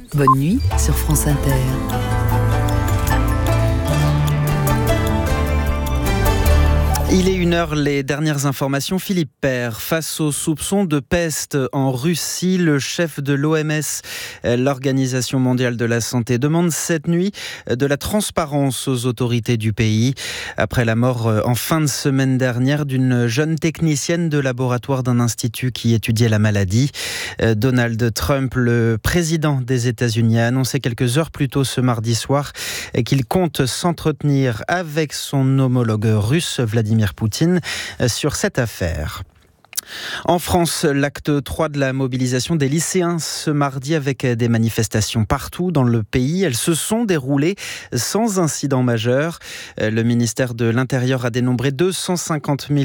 Bonne nuit sur France Inter. Il est 1h, les dernières informations. Philippe Père, face aux soupçons de peste en Russie, le chef de l'OMS, l'Organisation mondiale de la santé, demande cette nuit de la transparence aux autorités du pays. Après la mort en fin de semaine dernière d'une jeune technicienne de laboratoire d'un institut qui étudiait la maladie, Donald Trump, le président des États-Unis, a annoncé quelques heures plus tôt ce mardi soir qu'il compte s'entretenir avec son homologue russe, Vladimir Poutine, sur cette affaire. En France, l'acte 3 de la mobilisation des lycéens ce mardi avec des manifestations partout dans le pays. Elles se sont déroulées sans incident majeur. Le ministère de l'Intérieur a dénombré 256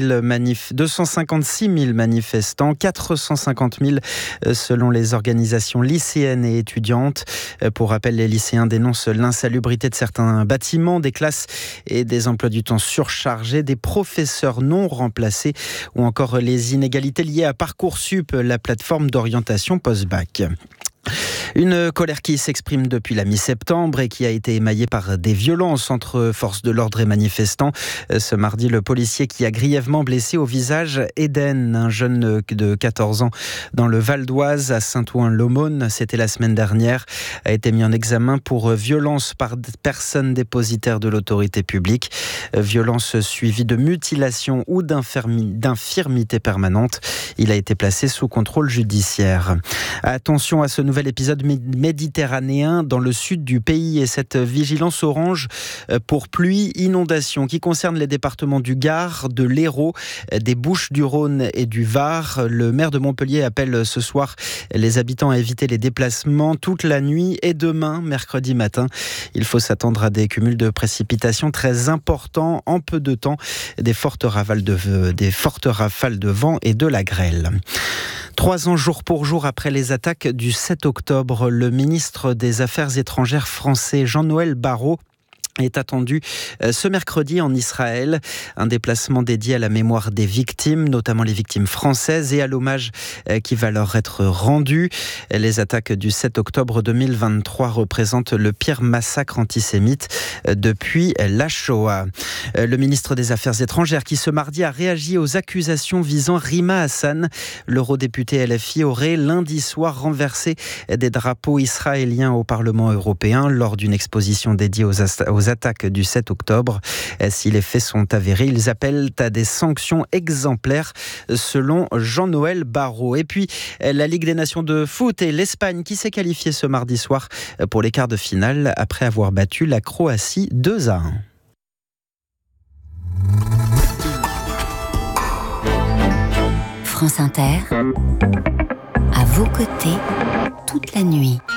000 manifestants, 450 000 selon les organisations lycéennes et étudiantes. Pour rappel, les lycéens dénoncent l'insalubrité de certains bâtiments, des classes et des emplois du temps surchargés, des professeurs non remplacés ou encore les inégalités liées à Parcoursup, la plateforme d'orientation post-bac. Une colère qui s'exprime depuis la mi-septembre et qui a été émaillée par des violences entre forces de l'ordre et manifestants. Ce mardi, le policier qui a grièvement blessé au visage Eden, un jeune de 14 ans dans le Val d'Oise à Saint-Ouen-l'Aumône, c'était la semaine dernière, a été mis en examen pour violence par personne dépositaire de l'autorité publique. Violence suivie de mutilation ou d'infirmité permanente. Il a été placé sous contrôle judiciaire. Attention à ce nouvel épisode méditerranéen dans le sud du pays et cette vigilance orange pour pluie, inondation qui concerne les départements du Gard, de l'Hérault, des Bouches-du-Rhône et du Var. Le maire de Montpellier appelle ce soir les habitants à éviter les déplacements toute la nuit et demain, mercredi matin. Il faut s'attendre à des cumuls de précipitations très importants en peu de temps, des fortes rafales de vent et de la grêle. 3 ans jour pour jour après les attaques du 7 octobre, le ministre des Affaires étrangères français Jean-Noël Barrot est attendu ce mercredi en Israël. Un déplacement dédié à la mémoire des victimes, notamment les victimes françaises, et à l'hommage qui va leur être rendu. Les attaques du 7 octobre 2023 représentent le pire massacre antisémite depuis la Shoah. Le ministre des Affaires étrangères qui ce mardi a réagi aux accusations visant Rima Hassan. L'eurodéputé LFI aurait lundi soir renversé des drapeaux israéliens au Parlement européen lors d'une exposition dédiée aux attaques du 7 octobre. Si les faits sont avérés, ils appellent à des sanctions exemplaires selon Jean-Noël Barrot. Et puis, la Ligue des Nations de foot et l'Espagne qui s'est qualifiée ce mardi soir pour les quarts de finale après avoir battu la Croatie 2-1. France Inter, à vos côtés toute la nuit.